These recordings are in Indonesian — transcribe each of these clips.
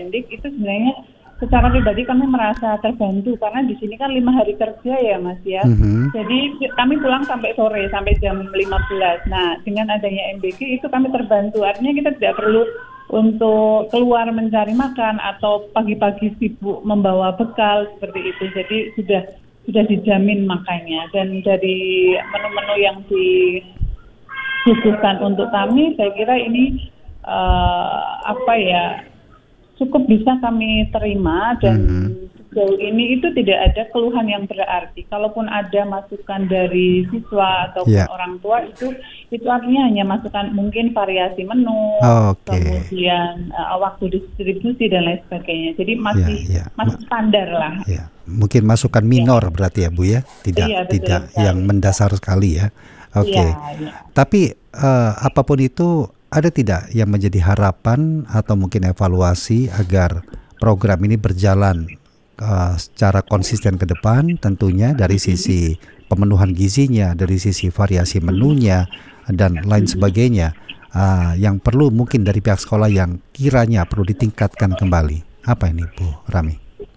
Pendik itu sebenarnya secara pribadi kami merasa terbantu karena di sini kan 5 hari kerja ya Mas ya. Jadi kami pulang sampai sore, sampai jam 15. Nah dengan adanya MBG itu kami terbantu. Artinya kita tidak perlu untuk keluar mencari makan atau pagi-pagi sibuk membawa bekal seperti itu. Jadi sudah dijamin makannya. Dan dari menu-menu yang disuguhkan untuk kami, saya kira ini cukup bisa kami terima dan sejauh ini itu tidak ada keluhan yang berarti. Kalaupun ada masukan dari siswa ataupun orang tua itu artinya hanya masukan mungkin variasi menu, kemudian waktu distribusi dan lain sebagainya. Jadi masih standar lah. Mungkin masukan minor berarti ya Bu ya, tidak yang mendasar sekali ya. Tapi apapun itu, ada tidak yang menjadi harapan atau mungkin evaluasi agar program ini berjalan secara konsisten ke depan, tentunya dari sisi pemenuhan gizinya, dari sisi variasi menunya dan lain sebagainya, yang perlu mungkin dari pihak sekolah yang kiranya perlu ditingkatkan kembali. Apa ini Bu Rami?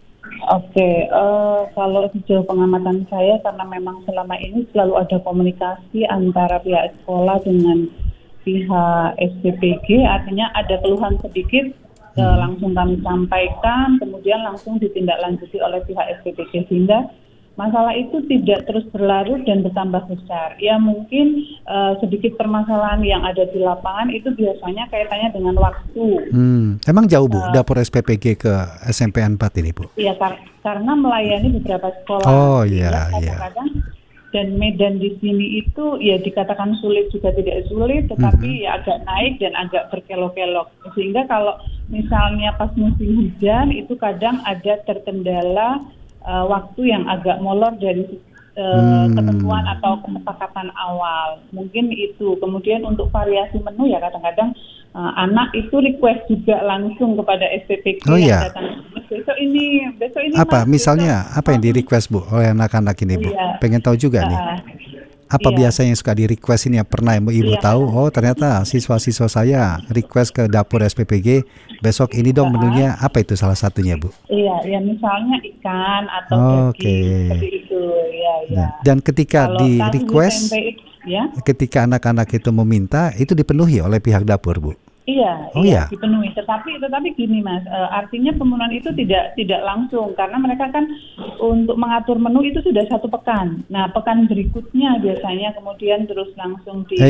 Kalau sejauh pengamatan saya, karena memang selama ini selalu ada komunikasi antara pihak sekolah dengan pihak SPPG, artinya ada keluhan sedikit langsung kami sampaikan, kemudian langsung ditindaklanjuti oleh pihak SPPG sehingga masalah itu tidak terus berlarut dan bertambah besar. Ya mungkin sedikit permasalahan yang ada di lapangan itu biasanya kaitannya dengan waktu. Emang jauh Bu dapur SPPG ke SMP 4 ini Bu? Iya, karena melayani beberapa sekolah. Kadang-kadang dan medan di sini itu ya dikatakan sulit juga tidak sulit, tetapi ya agak naik dan agak berkelok-kelok. Sehingga kalau misalnya pas musim hujan itu kadang ada terkendala waktu yang agak molor dari ketentuan atau kesepakatan awal. Mungkin itu. Kemudian untuk variasi menu ya kadang-kadang anak itu request juga langsung kepada SPPG yang datang. Besok ini apa misalnya apa yang di request Bu oleh anak-anak ini Bu? Pengen tahu juga nih. Apa biasanya yang suka di request ini, yang pernah Ibu tahu? Oh ternyata siswa-siswa saya request ke dapur SPPG besok ini dong menunya. Apa itu salah satunya Bu? Iya misalnya ikan atau daging seperti itu. Dan ketika di request, ketika anak-anak itu meminta, itu dipenuhi oleh pihak dapur Bu? Iya, dipenuhi. Tetapi gini Mas, artinya pemenuhan itu tidak langsung karena mereka kan untuk mengatur menu itu sudah 1 pekan. Nah, pekan berikutnya biasanya kemudian terus langsung di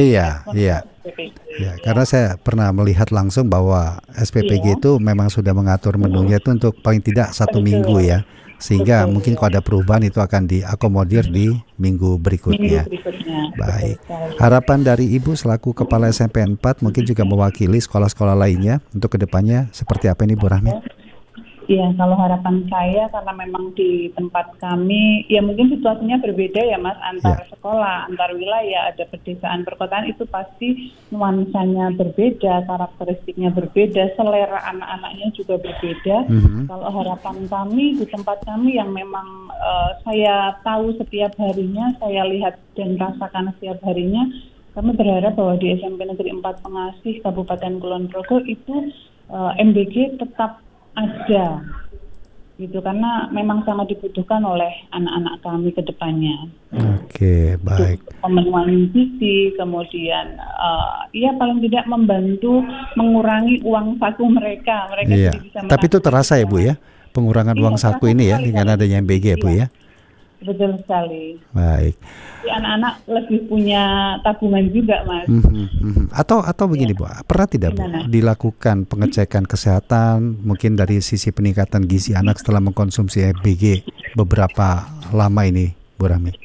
karena saya pernah melihat langsung bahwa SPPG itu memang sudah mengatur menunya itu untuk paling tidak 1 minggu ya. Sehingga mungkin kalau ada perubahan itu akan diakomodir di minggu berikutnya. Baik. Harapan dari Ibu selaku Kepala SMP 4 mungkin juga mewakili sekolah-sekolah lainnya untuk kedepannya seperti apa ini Bu Rahmi? Iya, kalau harapan saya karena memang di tempat kami ya mungkin situasinya berbeda ya Mas, antar sekolah, antar wilayah, ada pedesaan, perkotaan, itu pasti nuansanya berbeda, karakteristiknya berbeda, selera anak-anaknya juga berbeda. Kalau harapan kami di tempat kami yang memang saya tahu setiap harinya, saya lihat dan rasakan setiap harinya, kami berharap bahwa di SMP Negeri 4 Pengasih Kabupaten Kulon Progo itu MBG tetap ada gitu karena memang sangat dibutuhkan oleh anak-anak kami ke depannya. Baik. Pemenuhan gizi, kemudian paling tidak membantu mengurangi uang saku mereka. Jadi bisa tapi itu terasa ya Bu ya, pengurangan uang saku ini ya dengan adanya MBG ya Bu ya. Betul sekali. Baik. Jadi anak-anak lebih punya tabungan juga Mas. Atau begini Bu, pernah tidak Bu dilakukan pengecekan kesehatan mungkin dari sisi peningkatan gizi anak setelah mengkonsumsi MBG beberapa lama ini Bu Rahmi?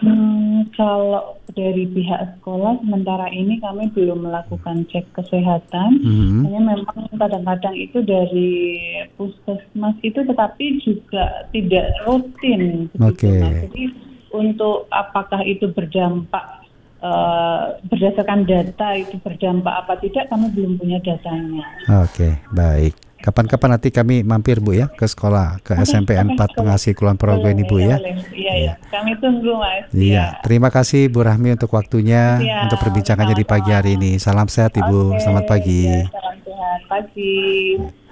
Kalau dari pihak sekolah sementara ini kami belum melakukan cek kesehatan. Hanya memang kadang-kadang itu dari puskesmas itu tetapi juga tidak rutin. Jadi untuk apakah itu berdampak berdasarkan data itu berdampak apa tidak kami belum punya datanya. Baik. Kapan-kapan nanti kami mampir Bu ya ke sekolah, ke SMP 4 Pengasih Kulon Progo ini Bu ya. Iya. Kami tunggu Mas. Terima kasih Bu Rahmi untuk waktunya, untuk perbincangannya di pagi hari ini. Salam sehat Ibu, selamat pagi. Salam sehat pagi.